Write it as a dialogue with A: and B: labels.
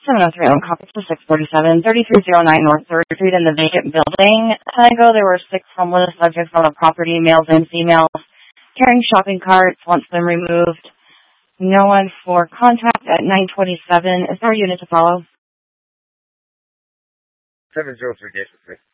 A: 703 copy to 647, 3309 North 3rd Street in the vacant building. I go there were 6 homeless subjects on the property, males and females, carrying shopping carts, once them removed. No one for contact at 927. Is there a unit to follow?
B: 703 District 6.